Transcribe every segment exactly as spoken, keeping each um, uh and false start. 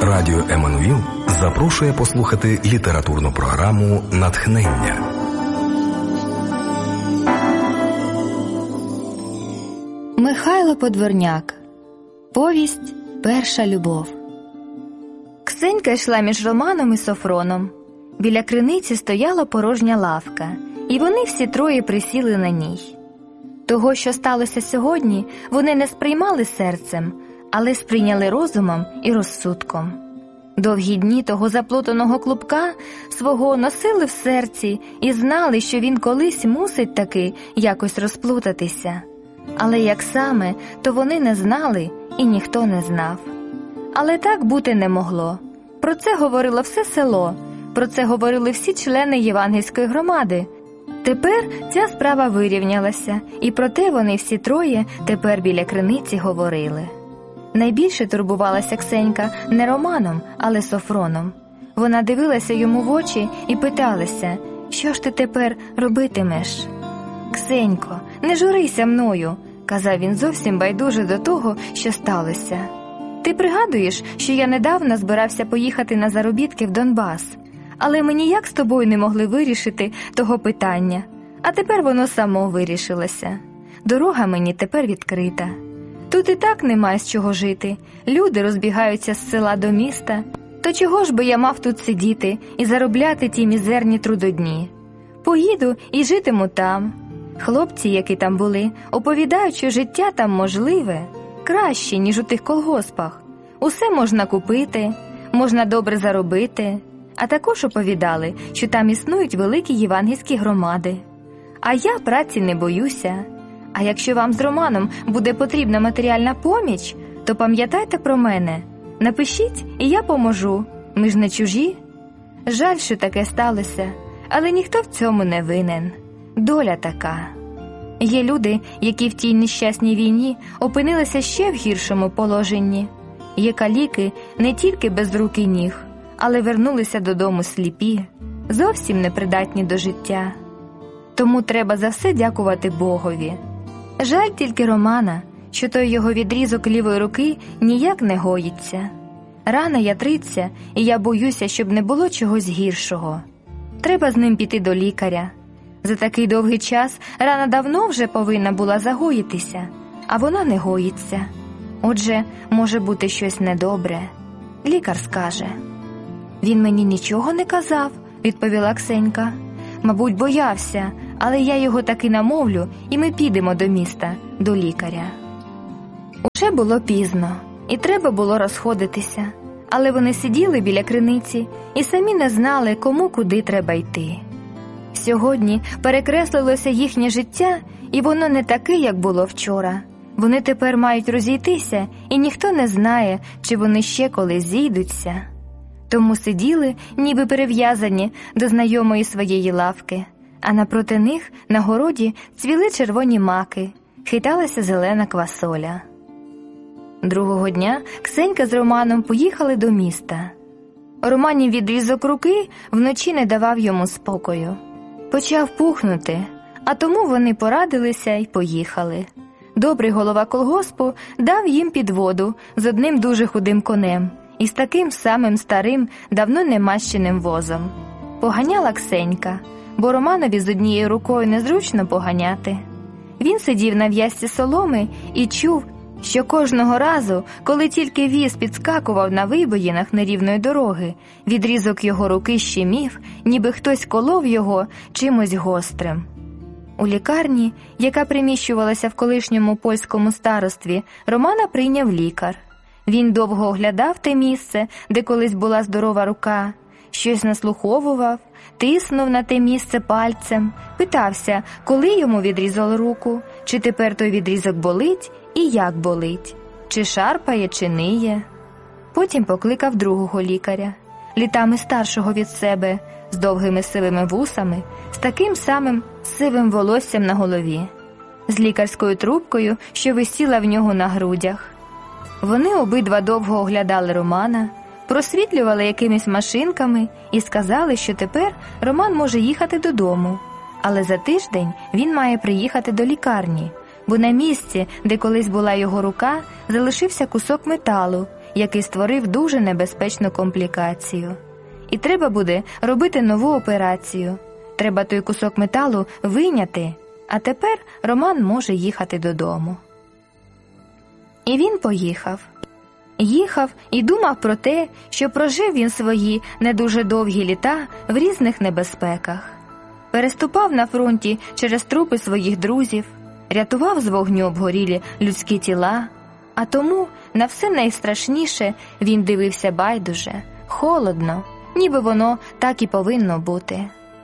Радіо Еммануїл запрошує послухати літературну програму «Натхнення». Михайло Подворняк. Повість «Перша любов». Ксенька йшла між Романом і Софроном. Біля криниці стояла порожня лавка, і вони всі троє присіли на ній. Того, що сталося сьогодні, вони не сприймали серцем, але сприйняли розумом і розсудком. Довгі дні того заплутаного клубка свого носили в серці і знали, що він колись мусить таки якось розплутатися. Але як саме, то вони не знали і ніхто не знав. Але так бути не могло. Про це говорило все село, про це говорили всі члени євангельської громади. Тепер ця справа вирівнялася, і про те вони всі троє тепер біля криниці говорили. Найбільше турбувалася Ксенька не Романом, але Софроном. Вона дивилася йому в очі і питалася: «Що ж ти тепер робитимеш?» «Ксенько, не журися мною», – казав він зовсім байдуже до того, що сталося. «Ти пригадуєш, що я недавно збирався поїхати на заробітки в Донбас, але ми ніяк з тобою не могли вирішити того питання, а тепер воно само вирішилося. Дорога мені тепер відкрита. Тут і так немає з чого жити, люди розбігаються з села до міста, то чого ж би я мав тут сидіти і заробляти ті мізерні трудодні? Поїду і житиму там». Хлопці, які там були, оповідають, що життя там можливе, краще, ніж у тих колгоспах. Усе можна купити, можна добре заробити. А також оповідали, що там існують великі євангельські громади. А я праці не боюся. А якщо вам з Романом буде потрібна матеріальна поміч, то пам'ятайте про мене. Напишіть, і я поможу. Ми ж не чужі. Жаль, що таке сталося, але ніхто в цьому не винен. Доля така. Є люди, які в тій нещасній війні опинилися ще в гіршому положенні. Є каліки не тільки без рук і ніг, але вернулися додому сліпі, зовсім непридатні до життя. Тому треба за все дякувати Богові. Жаль тільки Романа, що той його відрізок лівої руки ніяк не гоїться. Рана ятриться, і я боюся, щоб не було чогось гіршого. Треба з ним піти до лікаря. За такий довгий час рана давно вже повинна була загоїтися, а вона не гоїться. Отже, може бути щось недобре. Лікар скаже. «Він мені нічого не казав», – відповіла Ксенька. «Мабуть, боявся, але я його таки намовлю, і ми підемо до міста, до лікаря». Уже було пізно, і треба було розходитися. Але вони сиділи біля криниці і самі не знали, кому куди треба йти. Сьогодні перекреслилося їхнє життя, і воно не таке, як було вчора. Вони тепер мають розійтися, і ніхто не знає, чи вони ще колись зійдуться. Тому сиділи, ніби перев'язані до знайомої своєї лавки, а напроти них на городі цвіли червоні маки, хиталася зелена квасоля. Другого дня Ксенька з Романом поїхали до міста. Романів відрізок руки вночі не давав йому спокою. Почав пухнути, а тому вони порадилися й поїхали. Добрий голова колгоспу дав їм підводу з одним дуже худим конем і з таким самим старим, давно немащеним возом. Поганяла Ксенька, бо Романові з однією рукою незручно поганяти. Він сидів на в'язці соломи і чув, що кожного разу, коли тільки віз підскакував на вибоїнах нерівної дороги, відрізок його руки щемів, ніби хтось колов його чимось гострим. У лікарні, яка приміщувалася в колишньому польському старостві, Романа прийняв лікар. Він довго оглядав те місце, де колись була здорова рука, щось наслуховував, тиснув на те місце пальцем, питався, коли йому відрізали руку, чи тепер той відрізок болить і як болить, чи шарпає, чи ниє. Потім покликав другого лікаря, літами старшого від себе, з довгими сивими вусами, з таким самим сивим волоссям на голові, з лікарською трубкою, що висіла в нього на грудях. Вони обидва довго оглядали Романа, просвітлювали якимись машинками і сказали, що тепер Роман може їхати додому, але за тиждень він має приїхати до лікарні, бо на місці, де колись була його рука, залишився кусок металу, який створив дуже небезпечну комплікацію. І треба буде робити нову операцію. Треба той кусок металу вийняти, а тепер Роман може їхати додому. І він поїхав. Їхав і думав про те, що прожив він свої не дуже довгі літа в різних небезпеках. Переступав на фронті через трупи своїх друзів, рятував з вогню обгорілі людські тіла, а тому на все найстрашніше він дивився байдуже, холодно, ніби воно так і повинно бути.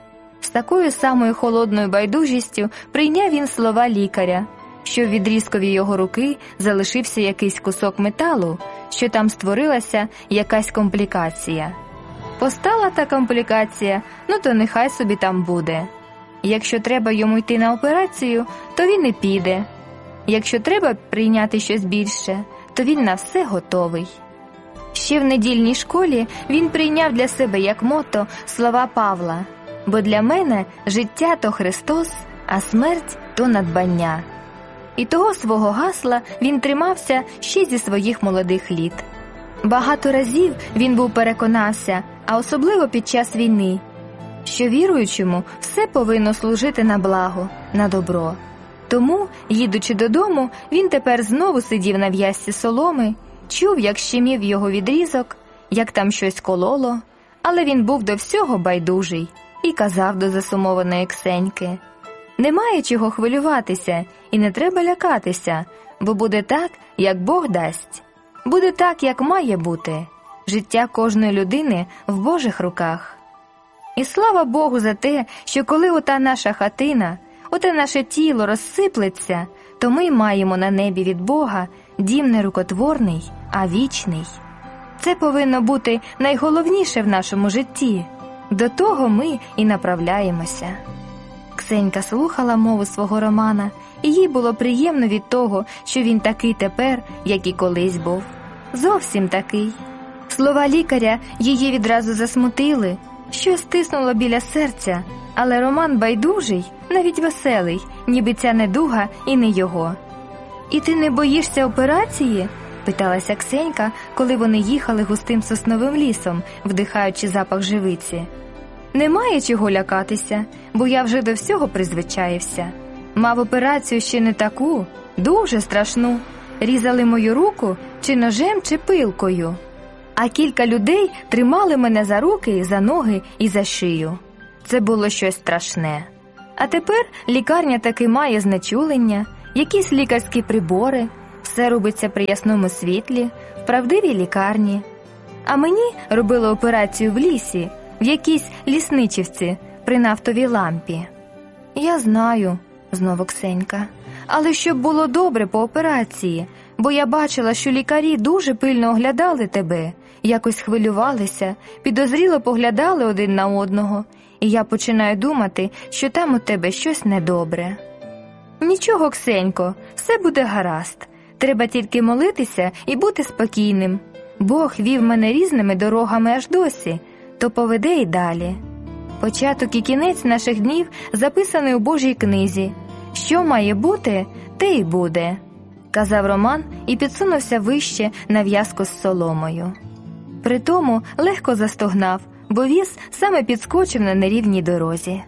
З такою самою холодною байдужістю прийняв він слова лікаря, що в відрізкові його руки залишився якийсь кусок металу, що там створилася якась комплікація. Постала та комплікація, ну то нехай собі там буде. Якщо треба йому йти на операцію, то він і піде. Якщо треба прийняти щось більше, то він на все готовий. Ще в недільній школі він прийняв для себе як мото слова Павла: «Бо для мене життя – то Христос, а смерть – то надбання». І того свого гасла він тримався ще зі своїх молодих літ. Багато разів він був переконався, а особливо під час війни, що віруючому все повинно служити на благо, на добро. Тому, їдучи додому, він тепер знову сидів на в'язці соломи, чув, як щемів його відрізок, як там щось кололо, але він був до всього байдужий і казав до засумованої Ксеньки: «Немає чого хвилюватися і не треба лякатися, бо буде так, як Бог дасть. Буде так, як має бути. Життя кожної людини в Божих руках». І слава Богу за те, що коли ота наша хатина, оте наше тіло розсиплеться, то ми маємо на небі від Бога дім не рукотворний, а вічний. Це повинно бути найголовніше в нашому житті. До того ми і направляємося. Ксенька слухала мову свого Романа, і їй було приємно від того, що він такий тепер, як і колись був. Зовсім такий. Слова лікаря її відразу засмутили, щось стиснуло біля серця, але Роман байдужий, навіть веселий, ніби ця недуга і не його. «І ти не боїшся операції?» – питалася Ксенька, коли вони їхали густим сосновим лісом, вдихаючи запах живиці. «Немає чого лякатися, бо я вже до всього призвичаївся. Мав операцію ще не таку, дуже страшну. Різали мою руку чи ножем, чи пилкою. А кілька людей тримали мене за руки, за ноги і за шию. Це було щось страшне. А тепер лікарня таки має знечулення, якісь лікарські прибори, все робиться при ясному світлі, в правдивій лікарні. А мені робили операцію в лісі, в якійсь лісничівці, при нафтовій лампі». «Я знаю», – знову Ксенька, «але щоб було добре по операції, бо я бачила, що лікарі дуже пильно оглядали тебе, якось хвилювалися, підозріло поглядали один на одного, і я починаю думати, що там у тебе щось недобре». «Нічого, Ксенько, все буде гаразд. Треба тільки молитися і бути спокійним. Бог вів мене різними дорогами аж досі, то поведе й далі. Початок і кінець наших днів записаний у Божій книзі. Що має бути, те й буде», – казав Роман і підсунувся вище на в'язку з соломою. Притому легко застогнав, бо віз саме підскочив на нерівній дорозі.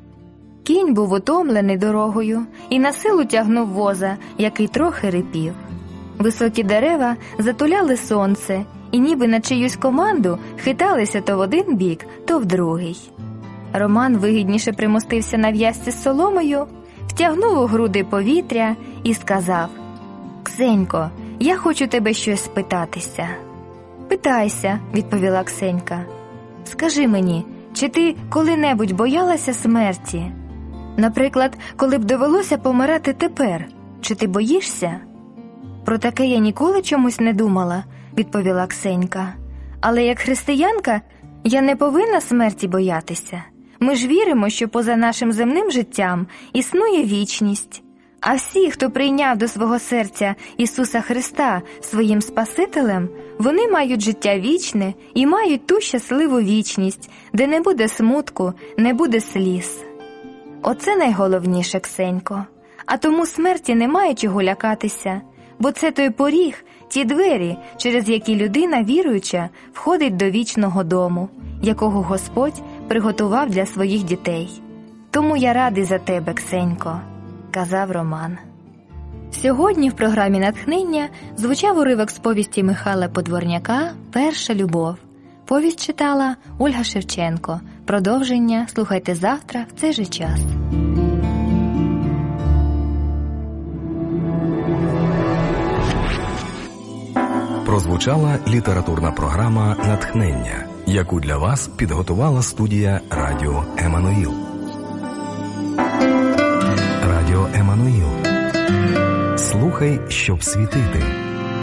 Кінь був утомлений дорогою і на силу тягнув воза, який трохи рипів. Високі дерева затуляли сонце і ніби на чиюсь команду хиталися то в один бік, то в другий. Роман вигідніше примостився на в'язці з соломою, втягнув у груди повітря і сказав: «Ксенько, я хочу тебе щось спитатися». «Питайся», – відповіла Ксенька. «Скажи мені, чи ти коли-небудь боялася смерті? Наприклад, коли б довелося помирати тепер, чи ти боїшся?» «Про таке я ніколи чомусь не думала», – відповіла Ксенька. «Але як християнка я не повинна смерті боятися. Ми ж віримо, що поза нашим земним життям існує вічність. А всі, хто прийняв до свого серця Ісуса Христа своїм Спасителем, вони мають життя вічне і мають ту щасливу вічність, де не буде смутку, не буде сліз. Оце найголовніше, Ксенько. А тому смерті немає чого лякатися, бо це той поріг, ті двері, через які людина віруюча входить до вічного дому, якого Господь приготував для своїх дітей. Тому я радий за тебе, Ксенько, казав Роман. Сьогодні в програмі «Натхнення» звучав уривок з повісті Михайла Подворняка «Перша любов». Повість читала Ольга Шевченко. Продовження слухайте завтра в цей же час. Прозвучала літературна програма «Натхнення», яку для вас підготувала студія Радіо Еммануїл. Радіо Еммануїл. Слухай, щоб світити.